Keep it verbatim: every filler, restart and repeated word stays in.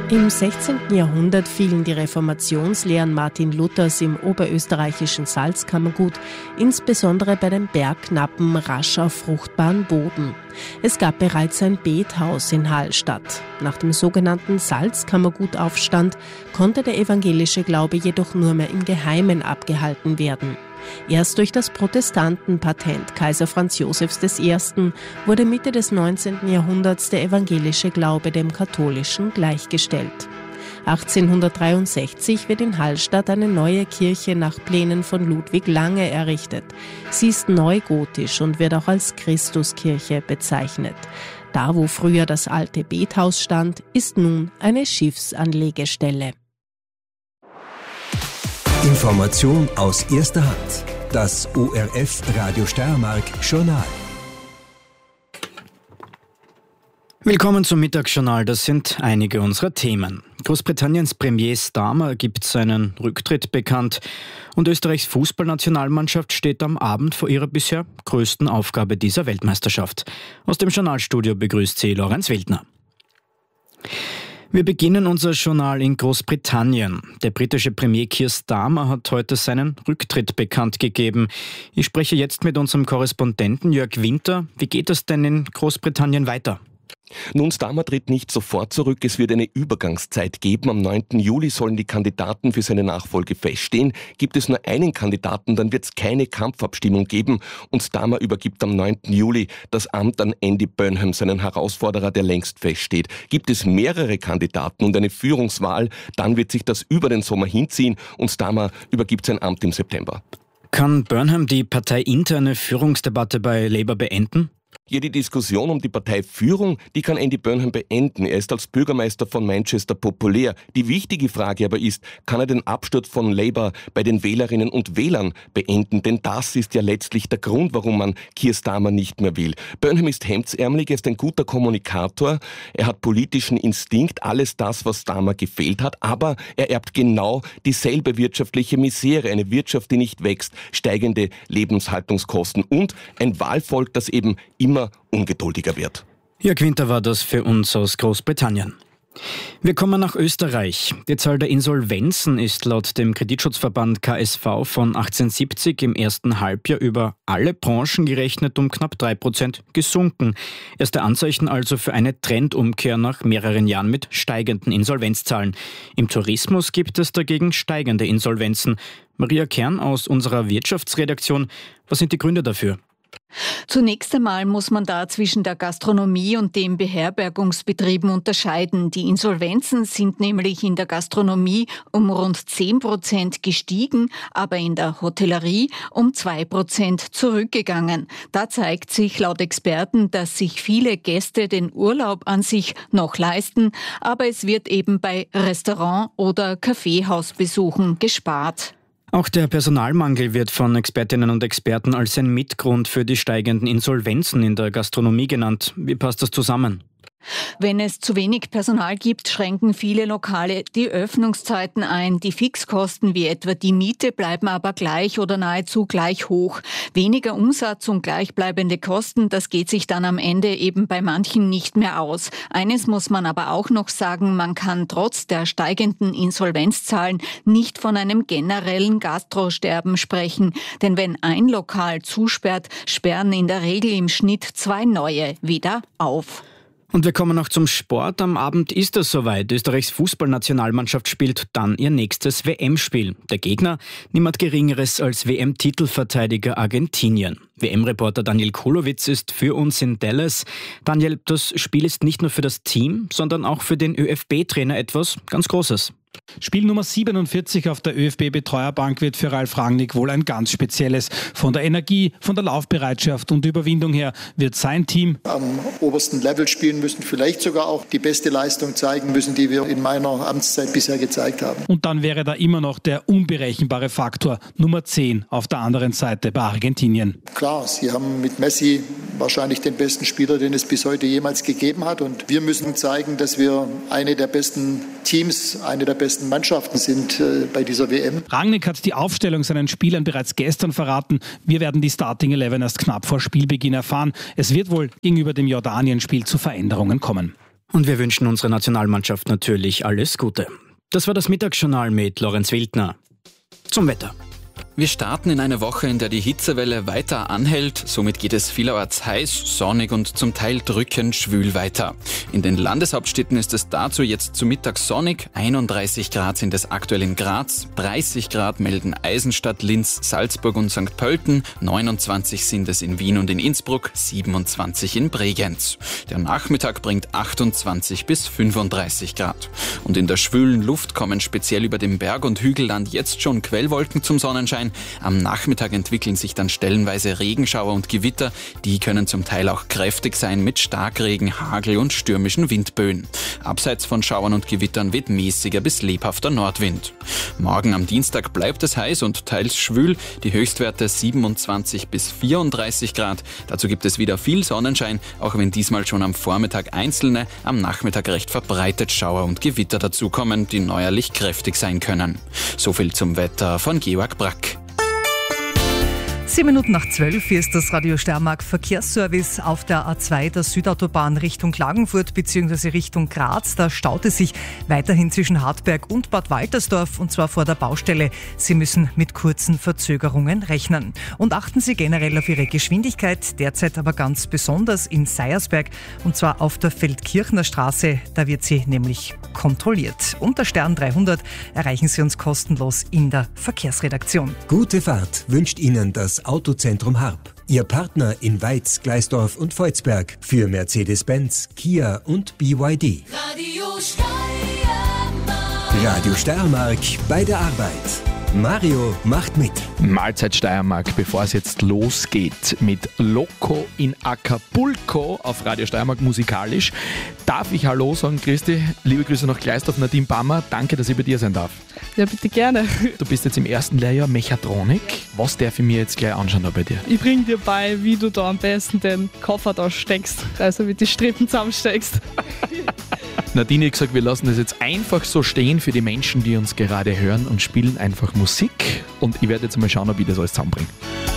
Im sechzehnten. Jahrhundert fielen die Reformationslehren Martin Luthers im oberösterreichischen Salzkammergut, insbesondere bei den Bergknappen, rasch auf fruchtbaren Boden. Es gab bereits ein Bethaus in Hallstatt. Nach dem sogenannten Salzkammergutaufstand konnte der evangelische Glaube jedoch nur mehr im Geheimen abgehalten werden. Erst durch das Protestantenpatent Kaiser Franz Josefs der Erste. wurde Mitte des neunzehnten. Jahrhunderts der evangelische Glaube dem katholischen gleichgestellt. achtzehnhundertdreiundsechzig wird in Hallstatt eine neue Kirche nach Plänen von Ludwig Lange errichtet. Sie ist neugotisch und wird auch als Christuskirche bezeichnet. Da, wo früher das alte Bethaus stand, ist nun eine Schiffsanlegestelle. Information aus erster Hand. Das O R F Radio Steiermark Journal. Willkommen zum Mittagsjournal, das sind einige unserer Themen. Großbritanniens Premier Starmer gibt seinen Rücktritt bekannt und Österreichs Fußballnationalmannschaft steht am Abend vor ihrer bisher größten Aufgabe dieser Weltmeisterschaft. Aus dem Journalstudio begrüßt sie Lorenz Wildner. Wir beginnen unser Journal in Großbritannien. Der britische Premier Keir Starmer hat heute seinen Rücktritt bekannt gegeben. Ich spreche jetzt mit unserem Korrespondenten Jörg Winter. Wie geht es denn in Großbritannien weiter? Nun, Starmer tritt nicht sofort zurück. Es wird eine Übergangszeit geben. Am neunten Juli sollen die Kandidaten für seine Nachfolge feststehen. Gibt es nur einen Kandidaten, dann wird es keine Kampfabstimmung geben. Und Starmer übergibt am neunten Juli das Amt an Andy Burnham, seinen Herausforderer, der längst feststeht. Gibt es mehrere Kandidaten und eine Führungswahl, dann wird sich das über den Sommer hinziehen und Starmer übergibt sein Amt im September. Kann Burnham die parteiinterne Führungsdebatte bei Labour beenden? Ja, die Diskussion um die Parteiführung, die kann Andy Burnham beenden. Er ist als Bürgermeister von Manchester populär. Die wichtige Frage aber ist, kann er den Absturz von Labour bei den Wählerinnen und Wählern beenden? Denn das ist ja letztlich der Grund, warum man Keir Starmer nicht mehr will. Burnham ist hemdsärmelig, er ist ein guter Kommunikator, er hat politischen Instinkt, alles das, was Starmer gefehlt hat, aber er erbt genau dieselbe wirtschaftliche Misere, eine Wirtschaft, die nicht wächst, steigende Lebenshaltungskosten und ein Wahlvolk, das eben immer ungeduldiger wird. Jörg Winter war das für uns aus Großbritannien. Wir kommen nach Österreich. Die Zahl der Insolvenzen ist laut dem Kreditschutzverband K S V von achtzehnhundertsiebzig im ersten Halbjahr über alle Branchen gerechnet um knapp drei Prozent gesunken. Erste Anzeichen also für eine Trendumkehr nach mehreren Jahren mit steigenden Insolvenzzahlen. Im Tourismus gibt es dagegen steigende Insolvenzen. Maria Kern aus unserer Wirtschaftsredaktion, was sind die Gründe dafür? Zunächst einmal muss man da zwischen der Gastronomie und den Beherbergungsbetrieben unterscheiden. Die Insolvenzen sind nämlich in der Gastronomie um rund zehn Prozent gestiegen, aber in der Hotellerie um zwei Prozent zurückgegangen. Da zeigt sich laut Experten, dass sich viele Gäste den Urlaub an sich noch leisten, aber es wird eben bei Restaurant- oder Kaffeehausbesuchen gespart. Auch der Personalmangel wird von Expertinnen und Experten als ein Mitgrund für die steigenden Insolvenzen in der Gastronomie genannt. Wie passt das zusammen? Wenn es zu wenig Personal gibt, schränken viele Lokale die Öffnungszeiten ein. Die Fixkosten wie etwa die Miete bleiben aber gleich oder nahezu gleich hoch. Weniger Umsatz und gleichbleibende Kosten, das geht sich dann am Ende eben bei manchen nicht mehr aus. Eines muss man aber auch noch sagen, man kann trotz der steigenden Insolvenzzahlen nicht von einem generellen Gastrosterben sprechen. Denn wenn ein Lokal zusperrt, sperren in der Regel im Schnitt zwei neue wieder auf. Und wir kommen noch zum Sport. Am Abend ist es soweit. Österreichs Fußballnationalmannschaft spielt dann ihr nächstes W M-Spiel. Der Gegner niemand Geringeres als W M-Titelverteidiger Argentinien. W M-Reporter Daniel Kulowitz ist für uns in Dallas. Daniel, das Spiel ist nicht nur für das Team, sondern auch für den ÖFB-Trainer etwas ganz Großes. Spiel Nummer siebenundvierzig auf der ÖFB-Betreuerbank wird für Ralf Rangnick wohl ein ganz spezielles. Von der Energie, von der Laufbereitschaft und Überwindung her wird sein Team am obersten Level spielen müssen, vielleicht sogar auch die beste Leistung zeigen müssen, die wir in meiner Amtszeit bisher gezeigt haben. Und dann wäre da immer noch der unberechenbare Faktor Nummer zehn auf der anderen Seite bei Argentinien. Klar, sie haben mit Messi wahrscheinlich den besten Spieler, den es bis heute jemals gegeben hat. Und wir müssen zeigen, dass wir eine der besten Teams, eine der besten Mannschaften sind äh, bei dieser W M. Rangnick hat die Aufstellung seinen Spielern bereits gestern verraten. Wir werden die Starting Eleven erst knapp vor Spielbeginn erfahren. Es wird wohl gegenüber dem Jordanien-Spiel zu Veränderungen kommen. Und wir wünschen unserer Nationalmannschaft natürlich alles Gute. Das war das Mittagsjournal mit Lorenz Wildner. Zum Wetter. Wir starten in eine Woche, in der die Hitzewelle weiter anhält. Somit geht es vielerorts heiß, sonnig und zum Teil drückend schwül weiter. In den Landeshauptstädten ist es dazu jetzt zu Mittag sonnig. einunddreißig Grad sind es aktuell in Graz, dreißig Grad melden Eisenstadt, Linz, Salzburg und Sankt Pölten, neunundzwanzig sind es in Wien und in Innsbruck, siebenundzwanzig in Bregenz. Der Nachmittag bringt achtundzwanzig bis fünfunddreißig Grad. Und in der schwülen Luft kommen speziell über dem Berg- und Hügelland jetzt schon Quellwolken zum Sonnenschein. Am Nachmittag entwickeln sich dann stellenweise Regenschauer und Gewitter. Die können zum Teil auch kräftig sein mit Starkregen, Hagel und stürmischen Windböen. Abseits von Schauern und Gewittern weht mäßiger bis lebhafter Nordwind. Morgen am Dienstag bleibt es heiß und teils schwül. Die Höchstwerte siebenundzwanzig bis vierunddreißig Grad. Dazu gibt es wieder viel Sonnenschein, auch wenn diesmal schon am Vormittag einzelne, am Nachmittag recht verbreitet Schauer und Gewitter dazukommen, die neuerlich kräftig sein können. So viel zum Wetter von Georg Brack. Sieben Minuten nach zwölf, hier ist das Radio Steiermark Verkehrsservice auf der A zwei der Südautobahn Richtung Klagenfurt bzw. Richtung Graz. Da staut es sich weiterhin zwischen Hartberg und Bad Waltersdorf und zwar vor der Baustelle. Sie müssen mit kurzen Verzögerungen rechnen. Und achten Sie generell auf Ihre Geschwindigkeit, derzeit aber ganz besonders in Seiersberg und zwar auf der Feldkirchner Straße. Da wird sie nämlich kontrolliert. Unter Stern dreihundert erreichen Sie uns kostenlos in der Verkehrsredaktion. Gute Fahrt wünscht Ihnen das Autozentrum Harp. Ihr Partner in Weiz, Gleisdorf und Volzberg für Mercedes-Benz, Kia und B Y D. Radio Steiermark. Radio Steiermark bei der Arbeit. Mario macht mit. Mahlzeit Steiermark, bevor es jetzt losgeht mit Loco in Acapulco auf Radio Steiermark musikalisch. Darf ich Hallo sagen, Christi? Liebe Grüße nach Gleisdorf, Nadine Bammer. Danke, dass ich bei dir sein darf. Ja, bitte gerne. Du bist jetzt im ersten Lehrjahr Mechatronik. Was darf ich mir jetzt gleich anschauen da bei dir? Ich bring dir bei, wie du da am besten den Koffer da steckst, also mit die Strippen zusammensteckst. Nadine hat gesagt, wir lassen das jetzt einfach so stehen für die Menschen, die uns gerade hören und spielen einfach Musik. Und ich werde jetzt mal schauen, ob ich das alles zusammenbringe.